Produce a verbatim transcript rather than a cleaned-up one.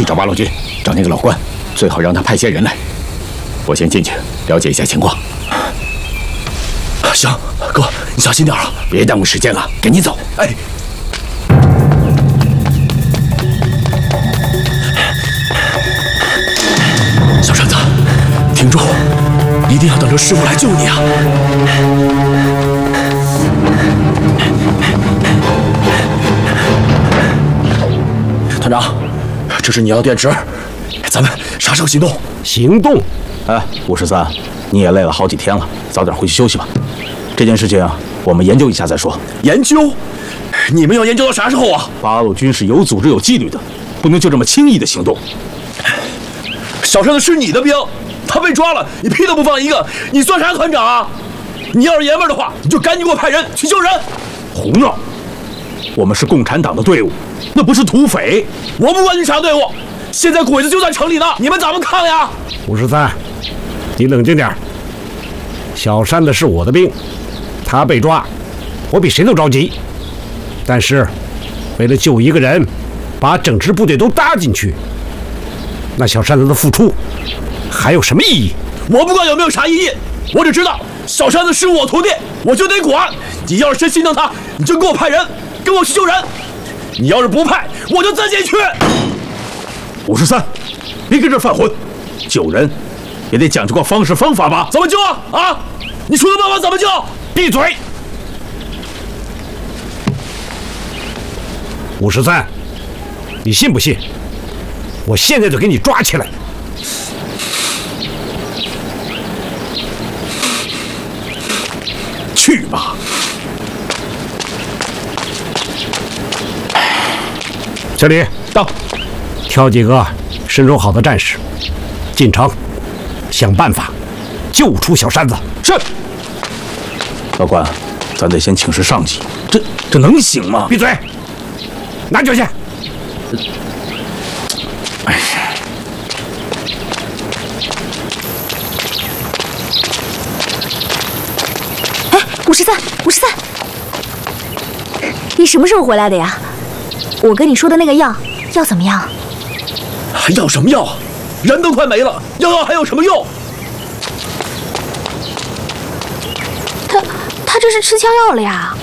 找八路军，找那个老关，最好让他派些人来。我先进去了解一下情况。 行，哥，你小心点啊， 别耽误时间了，赶紧走。 哎。 小山子，挺住，一定要等着师傅来救你啊！团长，这是你要的电池，咱们啥时候行动？ 行动！ 哎，五十三，你也累了好几天了，早点回去休息吧。这件事情我们研究一下再说。 研究？你们要研究到啥时候啊？ 八路军是有组织有纪律的，不能就这么轻易的行动。 小山子是你的兵，他被抓了，你屁都不放一个，你算啥团长啊？你要是爷们儿的话，你就赶紧给我派人去救人。 胡闹！我们是共产党的队伍，那不是土匪。 我不管你啥队伍，现在鬼子就在城里呢，你们咋不抗呀？ 五十三，你冷静点。小山子是我的兵，他被抓，我比谁都着急。但是，为了救一个人，把整支部队都搭进去。 那小山子的付出还有什么意义？ 我不管有没有啥意义，我只知道小山子是我徒弟，我就得管。你要是真心疼他，你就给我派人跟我去救人；你要是不派，我就自己去。 五十三，别跟这犯混，救人也得讲究个方式方法吧？ 怎么救啊？啊，你说的办法怎么救？ 闭嘴！五十三，你信不信？ 我现在就给你抓起来！ 去吧。 小李， 到， 挑几个身手好的战士，进城，想办法救出小山子。 是。老关，咱得先请示上级，这这能行吗？ 闭嘴！拿酒去。 哎， 哎，五十三，五十三，你什么时候回来的呀？我跟你说的那个药，药怎么样？ 药什么药啊？人都快没了，药药还有什么用？ 他他这是吃枪药了呀！